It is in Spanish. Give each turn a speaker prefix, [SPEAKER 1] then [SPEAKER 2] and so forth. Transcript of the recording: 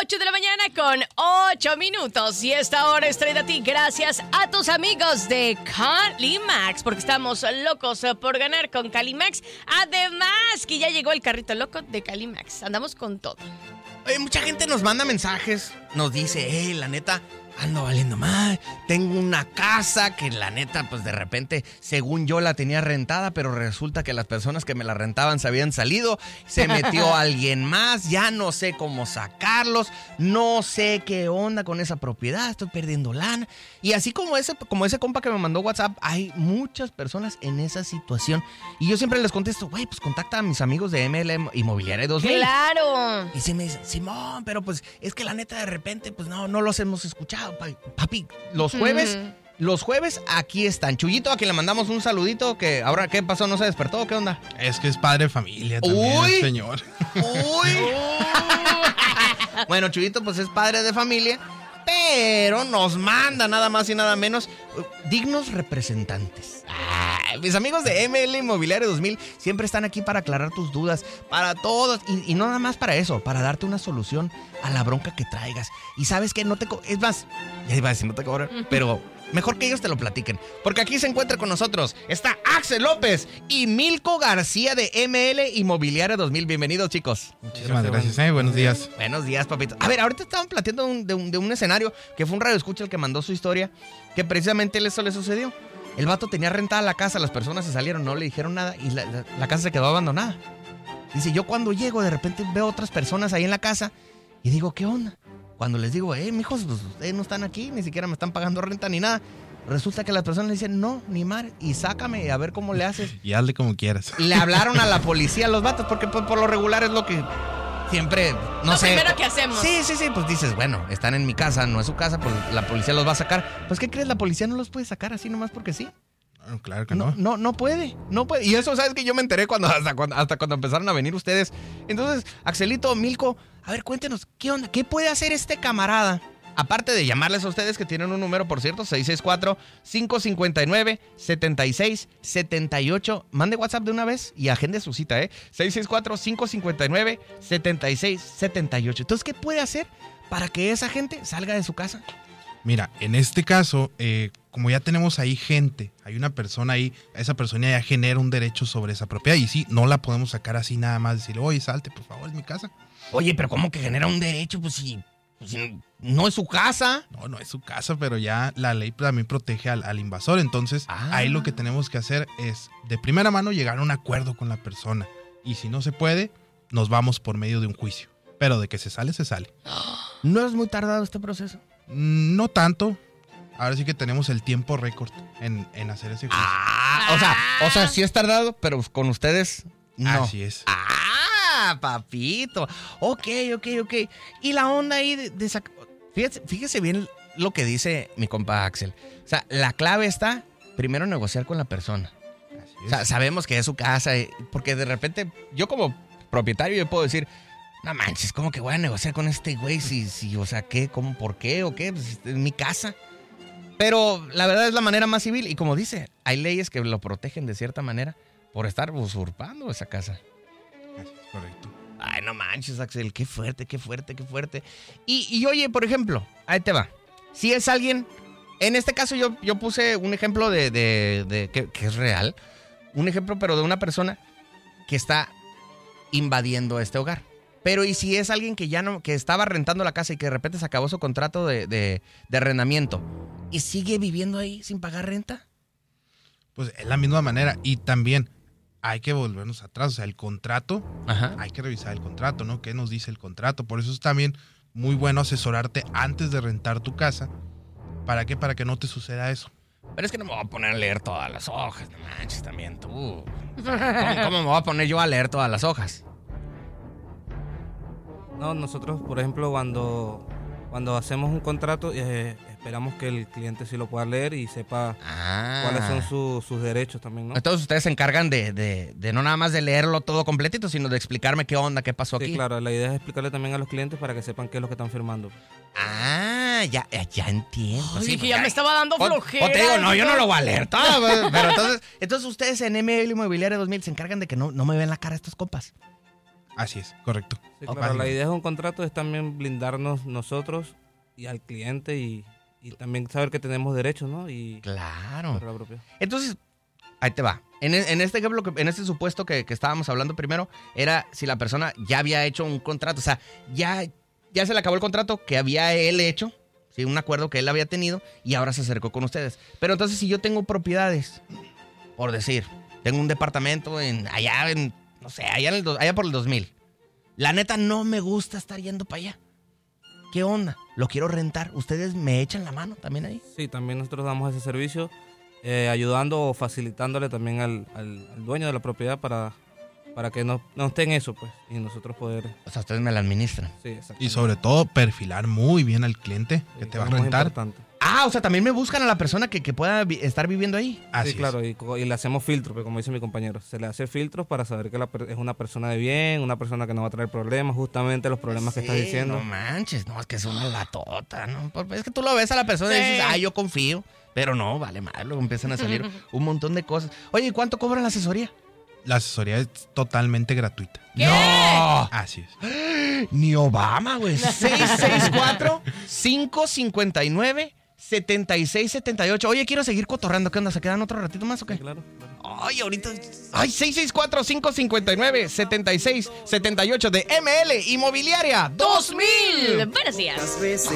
[SPEAKER 1] 8 de la mañana con 8 minutos. Y esta hora es traída a ti gracias a tus amigos de Calimax, porque estamos locos por ganar con Calimax. Además, que ya llegó el carrito loco de Calimax. Andamos con todo.
[SPEAKER 2] Mucha gente nos manda mensajes, nos dice, la neta, ando valiendo mal. Tengo una casa que la neta, pues de repente, según yo la tenía rentada, pero resulta que las personas que me la rentaban se habían salido. Se metió alguien más, ya no sé cómo sacarlos, no sé qué onda con esa propiedad, estoy perdiendo lana. Y así como ese compa que me mandó WhatsApp, hay muchas personas en esa situación. Y yo siempre les contesto, güey, pues contacta a mis amigos de ML Inmobiliaria 2000.
[SPEAKER 1] ¡Claro!
[SPEAKER 2] Y se me dice, Simón, pero pues es que la neta de repente, pues no los hemos escuchado. Papi, los jueves aquí están. Chuyito, a quien le mandamos un saludito, que ahora, ¿qué pasó? ¿No se despertó? ¿Qué onda?
[SPEAKER 3] Es que es padre de familia también, el señor.
[SPEAKER 2] ¡Uy! Bueno, Chuyito, pues es padre de familia, pero nos manda nada más y nada menos dignos representantes. Mis amigos de ML Inmobiliaria 2000 siempre están aquí para aclarar tus dudas, para todos, y no nada más para eso, para darte una solución a la bronca que traigas. Y sabes que es más, ya iba a decir no te cobran, pero mejor que ellos te lo platiquen, porque aquí se encuentra con nosotros, está Axel López y Milko García de ML Inmobiliaria 2000. Bienvenidos, chicos.
[SPEAKER 3] Muchísimas gracias, buenos días.
[SPEAKER 2] Buenos días, papito. A ver, ahorita estaban platicando de un escenario que fue un radioescucha el que mandó su historia, que precisamente eso le sucedió. El vato tenía rentada la casa, las personas se salieron, no le dijeron nada y la casa se quedó abandonada. Dice, yo cuando llego de repente veo otras personas ahí en la casa y digo, ¿qué onda? Cuando les digo, mijos, pues ustedes no están aquí, ni siquiera me están pagando renta ni nada. Resulta que las personas le dicen, no, ni mar, y sácame a ver cómo le haces.
[SPEAKER 3] Y hazle como quieras.
[SPEAKER 2] Le hablaron a la policía los vatos, porque pues, por lo regular es lo que siempre, no sé.
[SPEAKER 1] Lo primero que hacemos.
[SPEAKER 2] Sí, pues dices, bueno, están en mi casa, no es su casa, pues la policía los va a sacar. Pues, ¿qué crees? La policía no los puede sacar así nomás porque sí.
[SPEAKER 3] Bueno, claro que no.
[SPEAKER 2] No puede. Y eso, ¿sabes que yo me enteré hasta cuando empezaron a venir ustedes? Entonces, Axelito, Milko, a ver, cuéntenos, ¿qué onda? ¿Qué puede hacer este camarada? Aparte de llamarles a ustedes, que tienen un número, por cierto, 664-559-7678. Mande WhatsApp de una vez y agende su cita, 664-559-7678. Entonces, ¿qué puede hacer para que esa gente salga de su casa?
[SPEAKER 3] Mira, en este caso, como ya tenemos ahí gente, hay una persona ahí, esa persona ya genera un derecho sobre esa propiedad. Y sí, no la podemos sacar así nada más, decirle, oye, salte, por favor, es mi casa.
[SPEAKER 2] Oye, pero ¿cómo que genera un derecho? Pues si no es su casa.
[SPEAKER 3] No es su casa, pero ya la ley también protege al invasor. Entonces, ahí lo que tenemos que hacer es, de primera mano, llegar a un acuerdo con la persona. Y si no se puede, nos vamos por medio de un juicio. Pero de que se sale, se sale.
[SPEAKER 2] ¿No es muy tardado este proceso?
[SPEAKER 3] No tanto. Ahora sí que tenemos el tiempo récord en hacer ese juicio.
[SPEAKER 2] O sea, sí es tardado, pero con ustedes no.
[SPEAKER 3] Así es.
[SPEAKER 2] Papito. Ok. Y la onda ahí fíjese bien lo que dice mi compa Axel. O sea, la clave está primero negociar con la persona.
[SPEAKER 3] Así es.
[SPEAKER 2] O sea, sabemos que es su casa, porque de repente yo como propietario yo puedo decir, no manches, ¿cómo que voy a negociar con este güey? Si, o sea, ¿qué? ¿Cómo? ¿Por qué? ¿O qué? Pues es mi casa. Pero la verdad es la manera más civil. Y como dice, hay leyes que lo protegen de cierta manera por estar usurpando esa casa.
[SPEAKER 3] Así es, correcto.
[SPEAKER 2] Ay, no manches, Axel, qué fuerte. Y oye, por ejemplo, ahí te va. Si es alguien, en este caso yo puse un ejemplo de que es real. Un ejemplo, pero de una persona que está invadiendo este hogar. Pero ¿y si es alguien que estaba rentando la casa y que de repente se acabó su contrato de arrendamiento y sigue viviendo ahí sin pagar renta?
[SPEAKER 3] Pues es la misma manera. Y también hay que volvernos atrás. O sea, el contrato, hay que revisar el contrato, ¿no? ¿Qué nos dice el contrato? Por eso es también muy bueno asesorarte antes de rentar tu casa. ¿Para qué? Para que no te suceda eso.
[SPEAKER 2] Pero es que no me voy a poner a leer todas las hojas, no manches, también tú. ¿Cómo me voy a poner yo a leer todas las hojas?
[SPEAKER 4] No, nosotros, por ejemplo, cuando hacemos un contrato, esperamos que el cliente sí lo pueda leer y sepa cuáles son sus derechos también, ¿no?
[SPEAKER 2] Entonces ustedes se encargan de no nada más de leerlo todo completito, sino de explicarme qué onda, qué pasó aquí.
[SPEAKER 4] Sí, claro, la idea es explicarle también a los clientes para que sepan qué es lo que están firmando.
[SPEAKER 2] Ya entiendo.
[SPEAKER 1] Ay,
[SPEAKER 2] sí,
[SPEAKER 1] que ya me estaba dando flojera.
[SPEAKER 2] O te digo, no, yo no lo voy a leer todo. Pero entonces ustedes en ML Inmobiliaria 2000 se encargan de que no me vean la cara estos compas.
[SPEAKER 3] Así es, correcto.
[SPEAKER 4] Sí, claro, la idea de un contrato es también blindarnos nosotros y al cliente y también saber que tenemos derechos, ¿no? Y
[SPEAKER 2] claro.
[SPEAKER 4] La propiedad.
[SPEAKER 2] Entonces, ahí te va. En este ejemplo, en este supuesto que estábamos hablando primero, era si la persona ya había hecho un contrato, o sea, ya se le acabó el contrato que había él hecho, ¿sí? Un acuerdo que él había tenido y ahora se acercó con ustedes. Pero entonces, si yo tengo propiedades, por decir, tengo un departamento allá por el 2000. La neta no me gusta estar yendo para allá. ¿Qué onda? Lo quiero rentar. ¿Ustedes me echan la mano también ahí?
[SPEAKER 4] Sí, también nosotros damos ese servicio, ayudando o facilitándole también al dueño de la propiedad para que no esté en eso, pues, y nosotros poder...
[SPEAKER 2] O sea, ustedes me la administran.
[SPEAKER 4] Sí, exactamente.
[SPEAKER 3] Y sobre todo, perfilar muy bien al cliente que te va a rentar.
[SPEAKER 4] Importante.
[SPEAKER 2] O sea, también me buscan a la persona que pueda estar viviendo ahí.
[SPEAKER 3] Así
[SPEAKER 4] sí, claro, y le hacemos filtros, pues, como dice mi compañero. Se le hace filtros para saber que es una persona de bien, una persona que no va a traer problemas, justamente los problemas que estás diciendo.
[SPEAKER 2] No manches, no, es que es una latota, ¿no? Es que tú lo ves a la persona y dices, yo confío. Pero no, vale madre, luego empiezan a salir un montón de cosas. Oye, ¿y cuánto cobra la asesoría?
[SPEAKER 3] La asesoría es totalmente gratuita.
[SPEAKER 1] ¿Qué?
[SPEAKER 2] ¡No!
[SPEAKER 3] Así es.
[SPEAKER 2] Ni Obama, güey. 664-559-7678. Oye, quiero seguir cotorrando. ¿Qué onda? ¿Se quedan otro ratito más o qué?
[SPEAKER 4] Sí, claro.
[SPEAKER 2] Ay, ahorita... Ay, 664-559-7678 de ML Inmobiliaria 2000.
[SPEAKER 1] Buenos días.